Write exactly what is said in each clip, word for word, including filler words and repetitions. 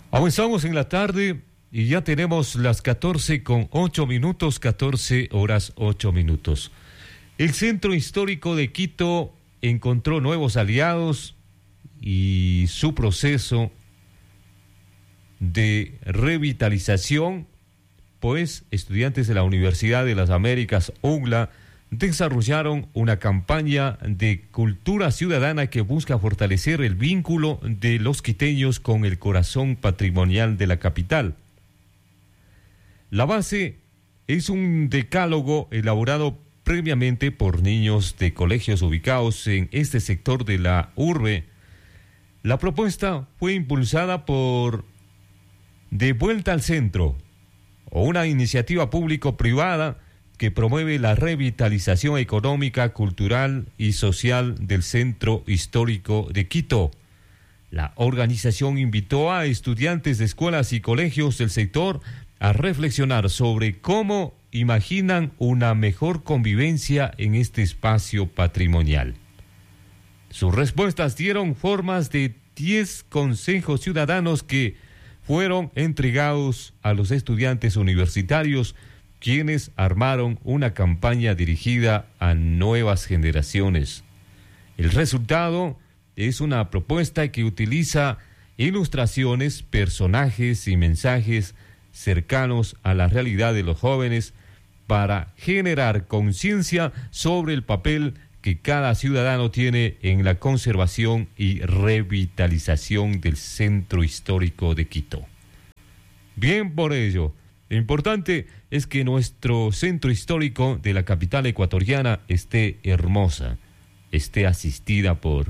Avanzamos en la tarde y ya tenemos las catorce con ocho minutos, catorce horas ocho minutos. El Centro Histórico de Quito encontró nuevos aliados y su proceso de revitalización, pues estudiantes de la Universidad de las Américas, U N L A, desarrollaron una campaña de cultura ciudadana que busca fortalecer el vínculo de los quiteños con el corazón patrimonial de la capital. La base es un decálogo elaborado previamente por niños de colegios ubicados en este sector de la urbe. La propuesta fue impulsada por De Vuelta al Centro, o una iniciativa público-privada que promueve la revitalización económica, cultural y social del Centro Histórico de Quito. La organización invitó a estudiantes de escuelas y colegios del sector a reflexionar sobre cómo imaginan una mejor convivencia en este espacio patrimonial. Sus respuestas dieron formas de diez consejos ciudadanos que fueron entregados a los estudiantes universitarios, quienes armaron una campaña dirigida a nuevas generaciones. El resultado es una propuesta que utiliza ilustraciones, personajes y mensajes cercanos a la realidad de los jóvenes para generar conciencia sobre el papel que cada ciudadano tiene en la conservación y revitalización del Centro Histórico de Quito. Bien por ello, lo importante es que nuestro centro histórico de la capital ecuatoriana esté hermosa, esté asistida por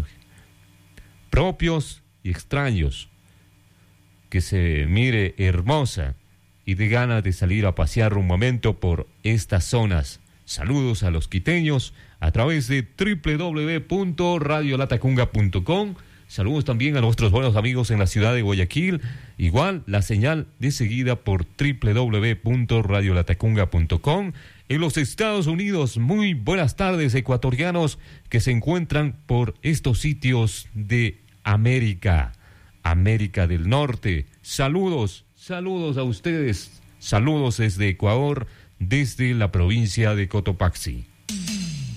propios y extraños, que se mire hermosa y de ganas de salir a pasear un momento por estas zonas. Saludos a los quiteños a través de doble u doble u doble u punto radio latacunga punto com. Saludos también a nuestros buenos amigos en la ciudad de Guayaquil. Igual la señal de seguida por doble u doble u doble u punto radio latacunga punto com. En los Estados Unidos, muy buenas tardes, ecuatorianos que se encuentran por estos sitios de América, América del Norte. Saludos, saludos a ustedes. Saludos desde Ecuador, desde la provincia de Cotopaxi.